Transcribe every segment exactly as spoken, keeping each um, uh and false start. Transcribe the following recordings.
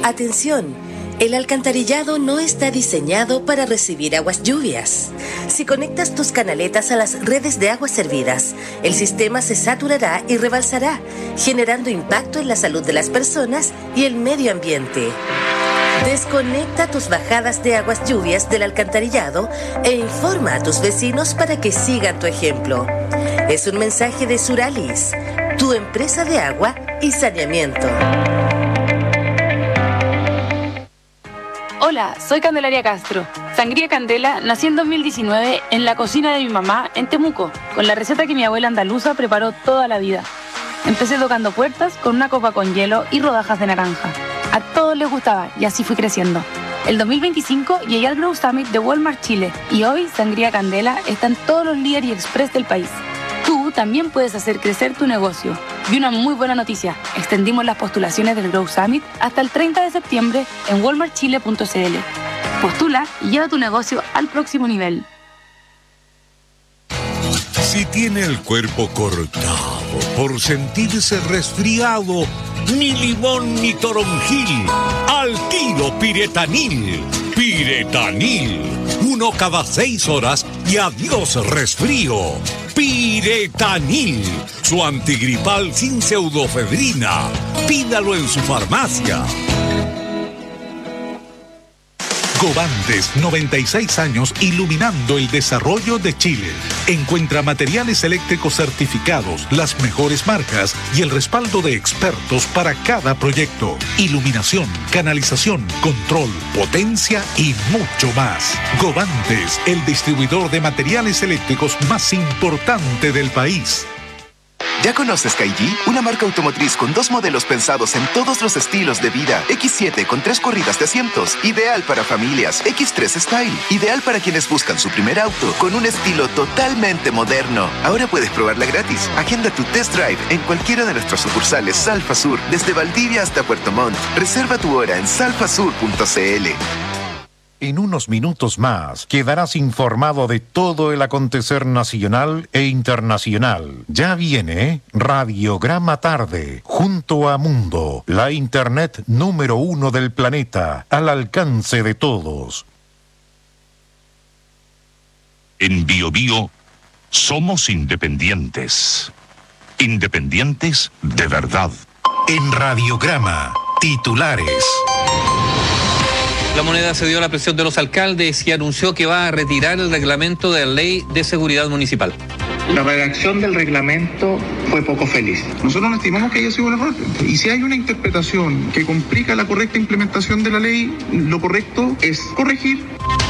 Atención, el alcantarillado no está diseñado para recibir aguas lluvias. Si conectas tus canaletas a las redes de aguas servidas, el sistema se saturará y rebalsará, generando impacto en la salud de las personas y el medio ambiente. Desconecta tus bajadas de aguas lluvias del alcantarillado e informa a tus vecinos para que sigan tu ejemplo. Es un mensaje de Suralis, tu empresa de agua y saneamiento. Hola, soy Candelaria Castro. Sangría Candela nació en dos mil diecinueve en la cocina de mi mamá en Temuco, con la receta que mi abuela andaluza preparó toda la vida. Empecé tocando puertas con una copa con hielo y rodajas de naranja. A todos les gustaba y así fui creciendo. El dos mil veinticinco llegué al Grow Summit de Walmart Chile y hoy Sangría Candela está en todos los líderes y express del país. Tú también puedes hacer crecer tu negocio. Y una muy buena noticia, extendimos las postulaciones del Grow Summit hasta el treinta de septiembre en walmart chile punto c l. Postula y lleva tu negocio al próximo nivel. Si tiene el cuerpo cortado por sentirse resfriado, ni limón ni toronjil, al tiro Piretanil. Piretanil, uno cada seis horas y adiós resfrío. Piretanil, su antigripal sin pseudofedrina. Pídalo en su farmacia. Govantes, noventa y seis años iluminando el desarrollo de Chile. Encuentra materiales eléctricos certificados, las mejores marcas y el respaldo de expertos para cada proyecto. Iluminación, canalización, control, potencia y mucho más. Govantes, el distribuidor de materiales eléctricos más importante del país. ¿Ya conoces Kaiji? Una marca automotriz con dos modelos pensados en todos los estilos de vida. equis siete con tres corridas de asientos, ideal para familias. equis tres Style, ideal para quienes buscan su primer auto, con un estilo totalmente moderno. Ahora puedes probarla gratis. Agenda tu test drive en cualquiera de nuestras sucursales Salfa Sur, desde Valdivia hasta Puerto Montt. Reserva tu hora en salfasur punto c l. En unos minutos más quedarás informado de todo el acontecer nacional e internacional. Ya viene Radiograma Tarde, junto a Mundo, la internet número uno del planeta, al alcance de todos. En Bio Bio somos independientes. Independientes de verdad. En Radiograma, titulares. La Moneda cedió a la presión de los alcaldes y anunció que va a retirar el reglamento de la Ley de Seguridad Municipal. La redacción del reglamento fue poco feliz. Nosotros no estimamos que haya sido un error. Y si hay una interpretación que complica la correcta implementación de la ley, lo correcto es corregir.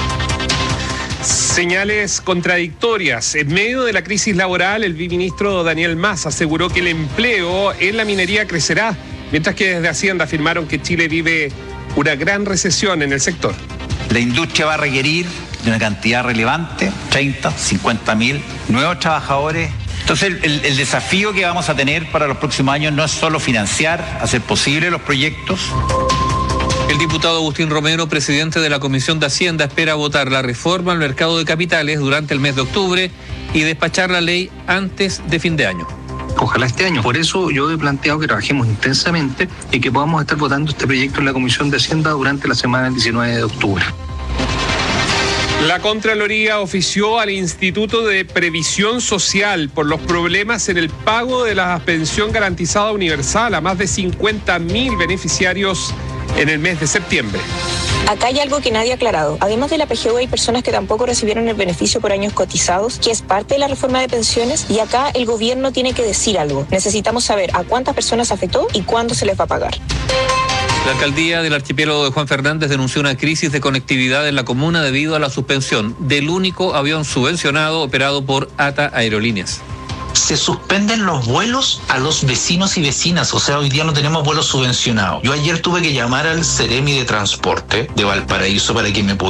Señales contradictorias. En medio de la crisis laboral, el viceministro Daniel Mas aseguró que el empleo en la minería crecerá, mientras que desde Hacienda afirmaron que Chile vive una gran recesión en el sector. La industria va a requerir de una cantidad relevante, treinta, cincuenta mil nuevos trabajadores. Entonces el, el desafío que vamos a tener para los próximos años no es solo financiar, hacer posible los proyectos. El diputado Agustín Romero, presidente de la Comisión de Hacienda, espera votar la reforma al mercado de capitales durante el mes de octubre y despachar la ley antes de fin de año. Ojalá este año. Por eso yo he planteado que trabajemos intensamente y que podamos estar votando este proyecto en la Comisión de Hacienda durante la semana del diecinueve de octubre. La Contraloría ofició al Instituto de Previsión Social por los problemas en el pago de la pensión garantizada universal a más de cincuenta mil beneficiarios en el mes de septiembre. Acá hay algo que nadie ha aclarado. Además de la P G U, hay personas que tampoco recibieron el beneficio por años cotizados, que es parte de la reforma de pensiones, y acá el gobierno tiene que decir algo. Necesitamos saber a cuántas personas afectó y cuándo se les va a pagar. La alcaldía del archipiélago de Juan Fernández denunció una crisis de conectividad en la comuna debido a la suspensión del único avión subvencionado operado por ATA Aerolíneas. Se suspenden los vuelos a los vecinos y vecinas, o sea, hoy día no tenemos vuelos subvencionados. Yo ayer tuve que llamar al Ceremi de Transporte de Valparaíso para que me